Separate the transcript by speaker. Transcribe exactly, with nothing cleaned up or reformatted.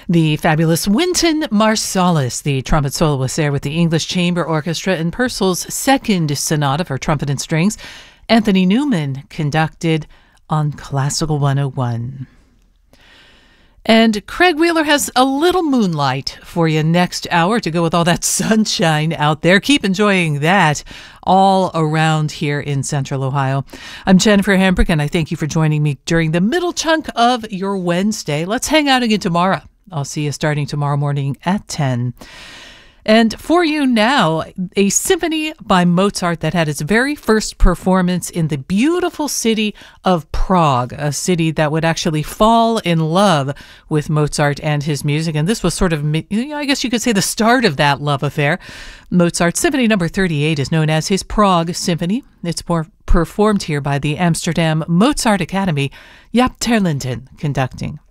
Speaker 1: The fabulous Wynton Marsalis, the trumpet soloist there with the English Chamber Orchestra, and Purcell's second sonata for trumpet and strings. Anthony Newman conducted on Classical one oh one. And Craig Wheeler has a little moonlight for you next hour to go with all that sunshine out there. Keep enjoying that all around here in Central Ohio. I'm Jennifer Hambrick, and I thank you for joining me during the middle chunk of your Wednesday. Let's hang out again tomorrow. I'll see you starting tomorrow morning at ten. And for you now, a symphony by Mozart that had its very first performance in the beautiful city of Prague, a city that would actually fall in love with Mozart and his music. And this was sort of, I guess you could say, the start of that love affair. Mozart's Symphony Number thirty-eight is known as his Prague Symphony. It's more performed here by the Amsterdam Mozart Academy, Jaap ter Linden conducting.